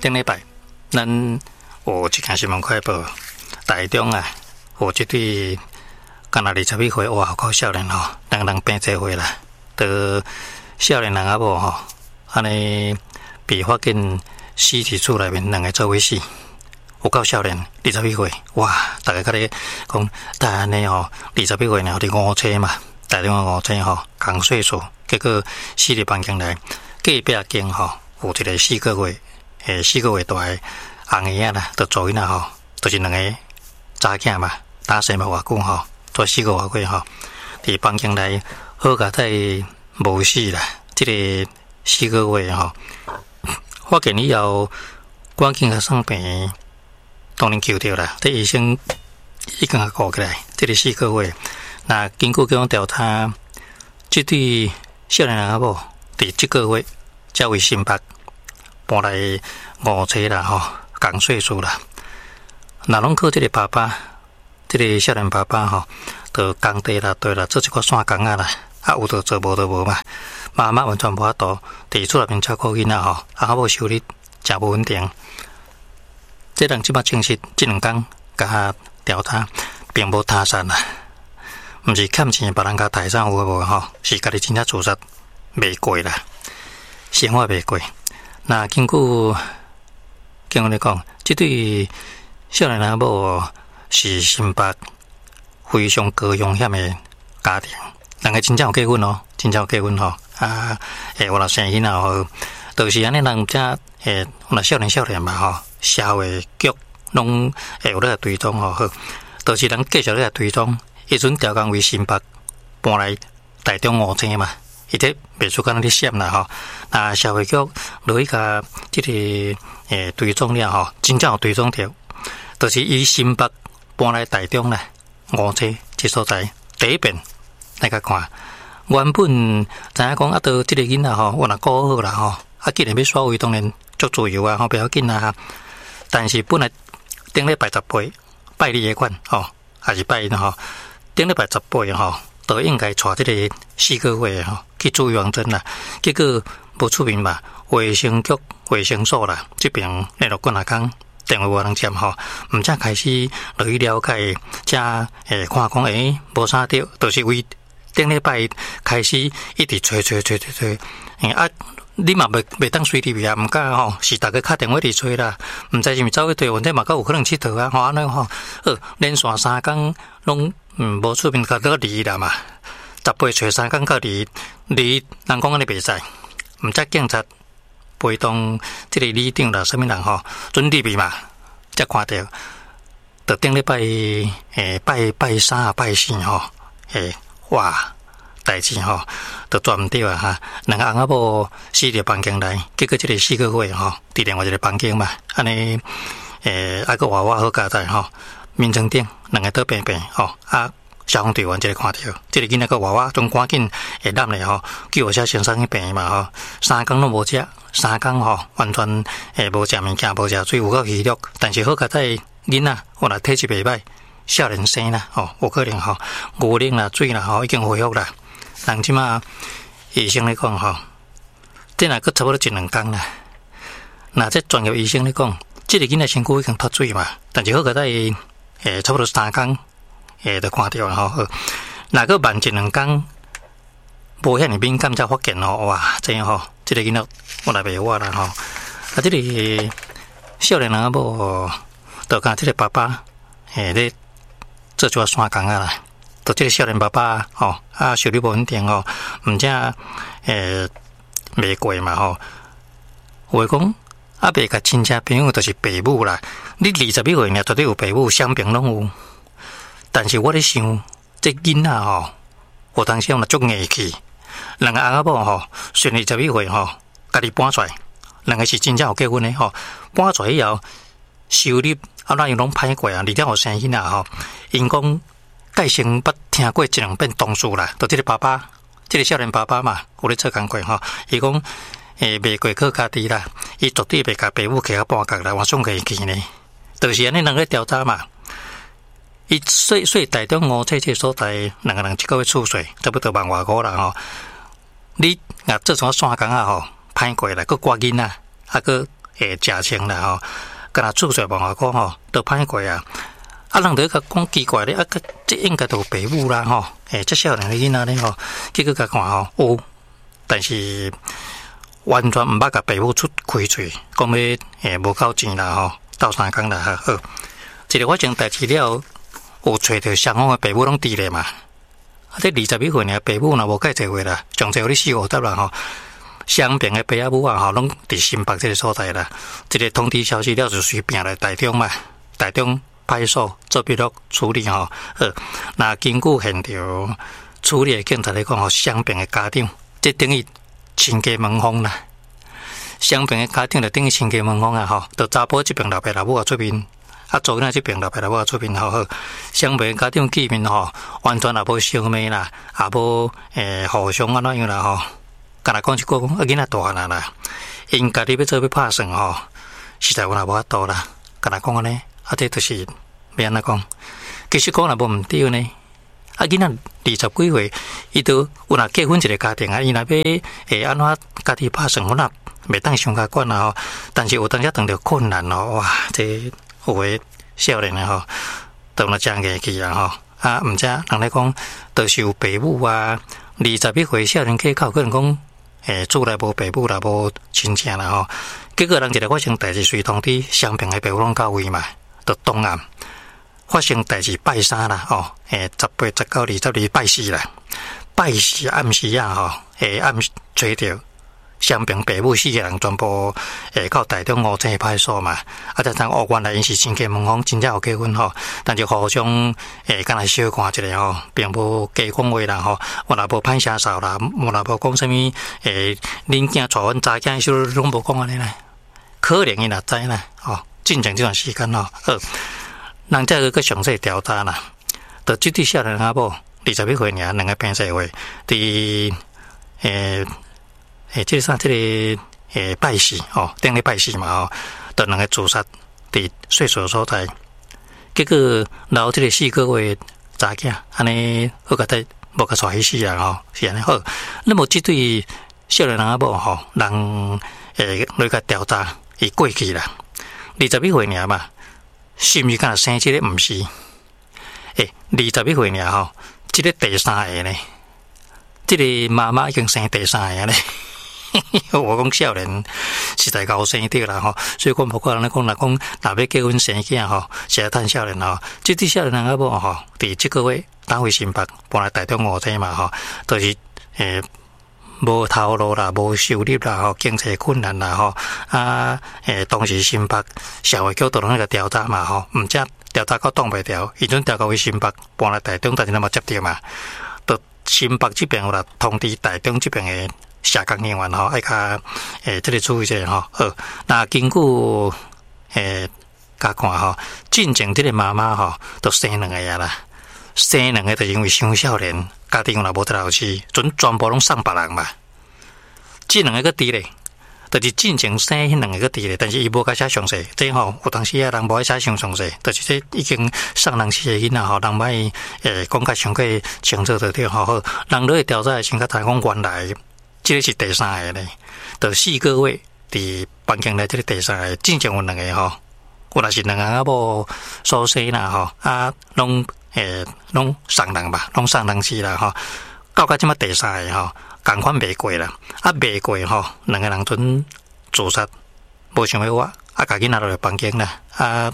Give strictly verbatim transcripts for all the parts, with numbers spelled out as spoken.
顶礼拜，咱有一件新闻快报，台中啊，有一对敢若二十几岁哇，好少年吼，人人变这岁啦，得少年人啊无吼，安尼被发现尸体厝内面两个做伙死，有够少年，二十几岁，哇！大家甲咧讲，但安尼吼，二十几岁然后伫五车嘛，台中五车吼，共岁数，结果死伫房间内，隔壁间吼有一个四个月，诶，四个月大诶红儿仔啦，着做囡仔吼，就是两个查囝嘛，打生无偌久吼，做四个月过吼，伫房间内好佳在无死啦，即、這個四个月吼，发现以后赶紧甲送病，当然救着啦，这医生已经甲顾起来，即、這個四个月，那经过这种调查，即对少年人仔某伫即个月才为新北搬来五车啦吼，共岁数啦。若拢靠即个爸爸，即、這個少年爸爸吼，着工地啦、对啦，做一寡散工啊啦，啊有着做，无着无嘛。妈妈完全无法度伫厝内面照顾囡仔吼，啊某收入诚无稳定。这人即摆证实，即两工甲调查，并无他杀啦，毋是欠钱别人甲财产有无吼，是家己真正自杀袂过啦，生活袂过。那经过经过咧讲，即对少年人某是新北非常高风险的家庭，两个真正有结婚哦，真正有结婚吼。啊，诶，我若生囡仔吼，就是安尼人家诶，我若少年少年嘛吼，社会局拢会有咧追踪吼，好，就是人继续咧追踪，迄阵调工为新北搬来台中五城嘛，伊这袂出干那咧闪啦吼，啊，社会局落去甲即个诶追踪了吼，真正有追踪着，就是以新北搬来台中啦，五城即所在第一遍来甲看。原本知影讲啊，到即个囡仔吼，我若顾好啦吼，啊，既然要耍位，当然足自由啊，吼，不要紧啦。但是本来顶礼拜十八拜你的款吼，还是拜因吼，顶礼拜十八吼，都应该带即个四个月吼去注意防针啦。结果无出面嘛，卫生局、卫生所啦，这边联络管啊讲电话无人接吼，毋则开始落去了解，则诶看讲诶无啥着，就是为。顶礼拜开始一直催催催催催，诶啊！你嘛袂袂当随入去啊，毋敢吼，是逐个敲电话伫催啦，毋知是毋走去对问题嘛，够有可能佚佗啊，吼安尼吼，呃，连续三工拢嗯无出面，甲到离啦嘛，十八找三工到离离，人讲安尼袂使，毋则警察陪同即个里长啦，啥物人吼，准入去嘛，则看到，到顶礼拜诶拜拜三啊拜四吼，诶。哇！代志吼，都抓毋着啊哈！两个翁仔某死伫房间内，结果即个四个月吼，伫另外一个房间嘛，安尼诶，啊个娃娃好佳在吼，面床顶两个倒平平吼，啊消防队员即个看到，即个囡仔个娃娃总赶紧会揽咧吼，叫我写先生去病嘛吼，三工拢无食，三工吼完全诶无食物件，无食水，有够虚弱，但是好佳在囡仔我若体质袂歹。少年生啦，吼，有可能吼，牛奶啦、水啦，吼，已经恢复啦。人即马医生咧讲吼，这若佫差不多一两工啦。那这专业医生咧讲，这个囡仔身躯已经脱水嘛，但是好个在诶差不多三工，诶就看到啦吼。若佫慢一两工，无遐尼敏感才发现吼，哇，这样吼，这个囡仔我来袂活啦吼。啊，这个少年人仔某，就甲这个爸爸诶咧。做就散工啊啦，到这个少年爸爸吼啊，收入无稳定吼，毋则诶袂过嘛吼。话讲啊，袂甲亲戚朋友就是爸母啦。你二十几岁呢，绝对有爸母，双边拢有。但是我咧想，这囡仔吼，有当时用足硬气，两个翁仔某吼，顺二十几岁吼，家己搬出来，两个是真正有结婚的吼，搬出来以后收入。啊，那样拢歹过啊！二点后生囡仔吼，因讲介先捌听过一两遍同事啦，就即个爸爸，即、這个少年爸爸嘛，有咧做工课吼。伊讲诶，袂过靠家己啦，伊绝对袂甲爸母徛啊半角啦，我总可记呢。就是安尼人咧调查嘛。伊说说台中五车这所在，两个人一个月厝税差不多万外块啦吼。你若做啥散工啊吼，歹过啦，佮挂囡仔，啊佮诶假情啦吼，跟他住在问我讲吼，都歹过啊。啊，人哋个讲奇怪咧，啊，这应该都爸母啦吼，诶，这少年的囡仔咧吼，结果甲看吼，有，但是完全毋捌甲爸母出开嘴，讲要诶无够钱啦吼，斗相共啦好，一个发生代志了，有找到双方的爸母拢伫咧嘛，啊，这二十几岁呢，爸母若无介侪岁啦，上侪有你四五十啦吼，双边的爸仔母啊吼，拢伫新北这个所在啦，这个通知消息了就随便来台中嘛，台中。派出所做笔录处理吼，好，那根据现场处理的警察来讲吼，双边的家长，这等于亲家门风啦。双边的家长就等于亲家门风啊吼，就查甫这边老爸老母啊出面，啊做囡仔这边老爸老母啊出面吼好，双边的家长见面吼，完全也无相骂啦，也无诶互相安怎样啦吼，干那讲一句讲啊囡仔大汉啦，因家己要做要拍算吼，实在有也无法度啦，干那讲安尼。啊，这就是要安怎讲？其实讲也无毋对呢。啊，囡仔二十几岁，伊都有若结婚一个家庭啊，伊若要会安怎家己拍算，我若袂当伤加管啊吼。但是有当时碰到困难哦，哇，这有诶少年啊吼，都若真硬气啊吼。啊，毋知人咧讲，都是有爸母啊，二十几岁少年家口可能讲，诶，厝内无爸母啦，无亲情啦吼。结果人一个发生代志，随通知双边诶爸母拢到位嘛。到东岸发生代志拜三啦，哦，诶，十八、十九、二十二拜四啦，拜四暗时啊，吼，诶，暗找着双边爸母四个人全部诶到台中五城派出所嘛，啊，再当哦，原来因是亲家门风，真正有结婚吼，但就互相诶，敢若小看一下吼，并无加讲话啦吼，我若无歹声哨啦，我若无讲啥物诶，恁囝带阮查囝，说拢无讲安尼啦，可能伊若知啦，吼。进前这段时间哦，好，人再个详细调查啦。就这对少年阿某二十几岁尔，两个平社会，伫诶诶，这个啥这个诶拜四哦，顶礼拜四嘛吼，就两个自杀伫睡所所在。结果留这个四个月查囝，安尼好甲在无甲带去死啊吼，是安尼好。那么这对少年阿某吼，人诶来甲调查，伊过去啦。二十几岁尔嘛，是毋是敢若生这个毋是？诶，二十几岁尔吼，这个第三个呢，这个妈妈已经生第三个呢。我讲少年实在够生着啦吼，所以讲包括人咧讲，若讲若要结婚生囝吼，是要趁少年吼。这对少年人阿某吼，伫即个月打回新北，搬来台中五城嘛吼，都、就是诶。无头路啦，无收入啦，吼，经济困难啦，吼，啊，诶，当时新北社会局都拢那个调查嘛，吼，毋则调查到挡袂掉，伊阵调到去新北搬来台中，但是那么接着嘛，到新北这边有啦通知台中这边诶社工人员吼，爱甲诶这个注意者吼，好，那根据诶甲看吼，进前这个妈妈吼，都生两个呀啦。生两个就因为伤少年，家庭若无得留饲，准全部拢送别人嘛。这两个个伫咧，就是进前生迄两个个伫咧，但是伊无甲写详细。这吼有当时啊，人无爱写详详细，就是这已经送人饲诶囡仔吼，人莫诶讲较详细清楚着对吼好。人咧调查先甲台讲原来，这个是第三个咧，就四个月伫房间内这个第三个，进前有两个吼，有若是两个阿某所生啦吼，啊拢。诶，拢送人吧，拢送人死啦吼。到甲即马第三个吼，共款未过啦，啊未过吼，两个人准自杀，无想要我，啊家己拿落来房间啦，啊，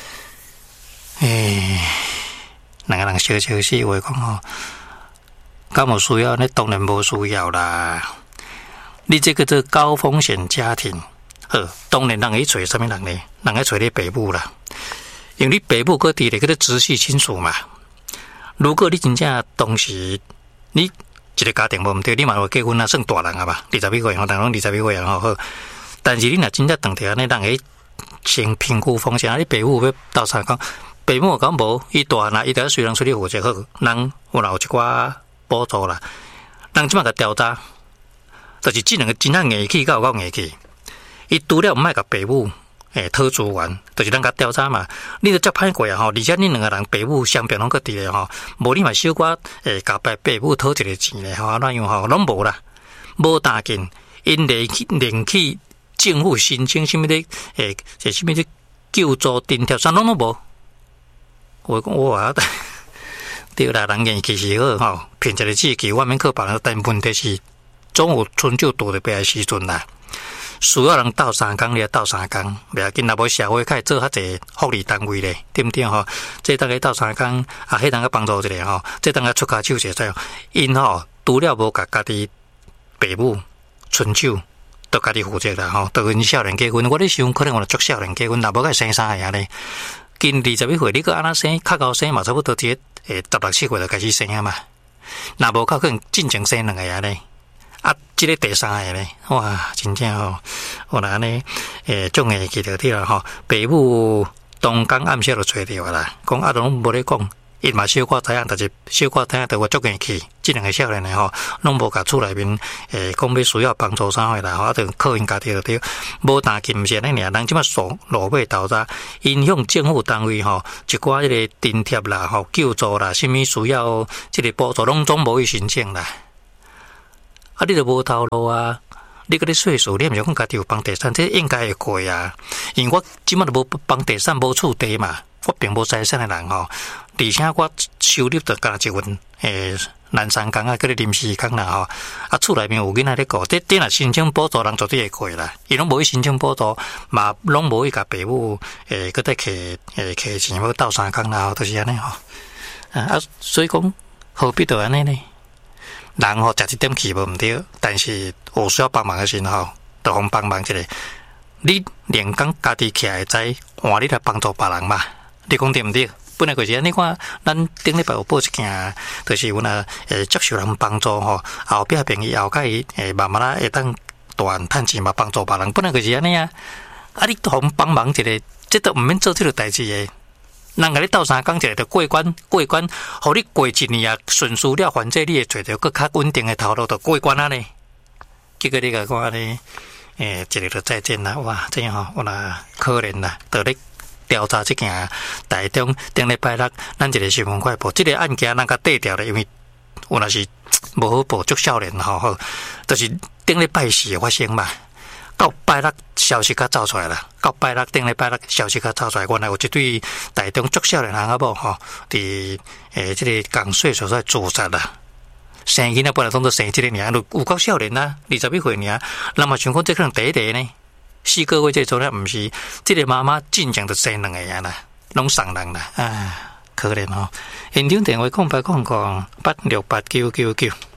诶，两个人笑笑死，话讲吼，敢无需要？你当然无需要啦。你这个做高风险家庭，好，当然人会找什么人呢？人会找你爸母啦。因为你爸母搁伫咧，个直系亲属嘛。如果你真正当时你一个家庭无毋对，你嘛有结婚啊，算大人啊吧，二十几岁吼，人拢二十几岁啊吼。但是你若真正当着安尼，人会先评估风险。啊，你爸母要斗相讲，爸母讲无，伊大啦，伊得虽然出去负责好，人有若有一寡补助啦。人即马甲调查，就是即两个真正硬气，甲有够硬气。伊除了毋爱甲爸母。诶，讨资源，就是咱甲调查嘛。你都遮歹过啊吼，而且你两个人爸母相并拢个伫咧吼，无你嘛小可诶，甲爸爸母讨一个钱咧吼，安怎样吼，拢无啦，无打紧，因连起连起政府申请什么的，诶，这什么的救助津贴，啥拢都无。我讲哇，对啦，人运气是好吼，骗一个志气，我免靠别人，但问题是总有春酒多的白的时阵啦。需要人斗三工，你也斗三工，袂要紧，若无社会开始做较济福利单位咧，对毋对吼？这大家斗三工，啊，迄当个帮助一下吼，这当个出骹手者在，因吼除了无甲家己爸母春酒，都家己负责啦吼。都因少年结婚，我咧想可能我足少年结婚，若无甲生三个咧，今二十一岁，你个安那生，较高生嘛，差不多伫诶十六七岁就开始生啊嘛。若无较可能进前生两个呀咧。啊，这个第三个咧，哇，真正吼，我安尼诶，种诶记着啲啦吼，爸母当工暗时就找着啦，讲啊，拢无咧讲，伊嘛小可知影，但是小可知影着我足硬气，即两个少年诶吼，拢无甲厝内面诶讲要需要帮助啥货啦，吼，啊，就靠因家己就对，无担心毋是安尼尔，人即马数路尾投资，影响政府单位吼，一寡迄个津贴啦，吼，救助啦，啥物需要即个补助，拢总无去申请啦。啊，你都无头路啊！你嗰啲岁数，你毋是讲家己有房地产，这应该会过啊。因为我即马都无房地产，无厝地嘛，我并无财产的人吼。而且我收入就干一份诶，南山工啊，嗰啲临时工啦吼。啊，厝内面有囡仔咧顾，这这若申请补助，人绝对会过啦。伊拢无去申请补助，嘛拢无去甲爸母诶，搁再摕诶摕钱要斗三工啦，就是安尼吼。啊，所以讲何必着安尼呢？人吼食一点气无毋对，但是有需要帮忙的时候，就互帮忙一下。你连讲家己起来知，换你来帮助别人嘛？你讲对毋对？本来就是安尼看，咱顶礼拜有报一件，就是有那诶接受人帮助吼，后壁朋友后甲伊诶慢慢啦会当大汉趁钱嘛，帮助别人，本来就是安尼啊。啊，你互帮忙一下，这都毋免做这个代志诶。人甲你斗三工一个就过关，过关，互你过一年啊，顺遂了，反正你会找到更较稳定的头路，就过关啊呢。结果你甲我呢，诶，一个就再见啦，哇，这样吼，我啦可怜啦，就咧调查这件台中顶礼拜六，咱一个新闻快报，这个案件咱甲对调了，因为有若是无好报足少年吼好，就是顶礼拜四发生嘛。到拜六消息较走出来啦，到拜六顶礼拜六消息较走出来，原来有一对台中足少年人啊某吼，伫诶即个江水所在自杀啦。生囡仔本来当作生即个年，有够少年啦，二十一岁年，那么想讲这可能第一个呢，四个月这做咧毋是，即个妈妈进前就生两个呀啦，拢送人啦，啊，可怜吼。现场电话空白空空八六八九九九。